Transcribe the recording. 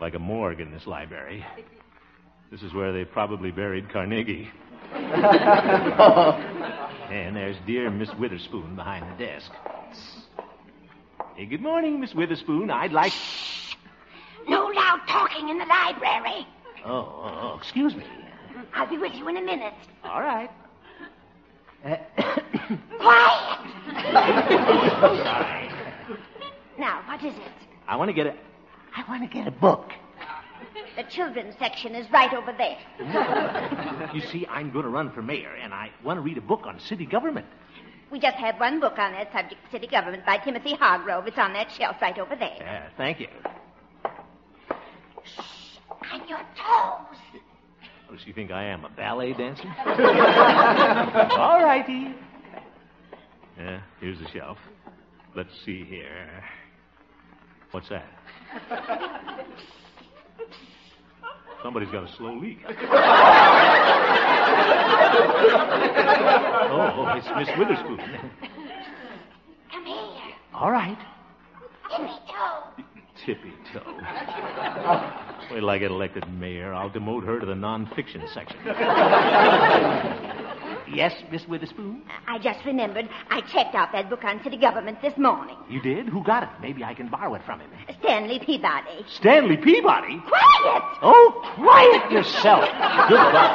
like a morgue in this library. This is where they probably buried Carnegie. And there's dear Miss Witherspoon behind the desk. Hey, good morning, Miss Witherspoon. I'd like... No loud talking in the library. Oh, excuse me. I'll be with you in a minute. All right. Quiet! Sorry. Now, what is it? I want to get a book. The children's section is right over there. You see, I'm going to run for mayor, and I want to read a book on city government. We just have one book on that subject, City Government, by Timothy Hargrove. It's on that shelf right over there. Thank you. Shh, on your toes. What does she think I am, a ballet dancer? All righty. Here's the shelf. Let's see here. What's that? Somebody's got a slow leak. Oh, it's Miss Witherspoon. Come here. All right. Tippy toe. Tippy toe. Wait till I get elected mayor. I'll demote her to the non-fiction section. Yes, Miss Witherspoon? I just remembered I checked out that book on city government this morning. You did? Who got it? Maybe I can borrow it from him. Stanley Peabody. Stanley Peabody? Quiet! Oh, quiet yourself. Good God.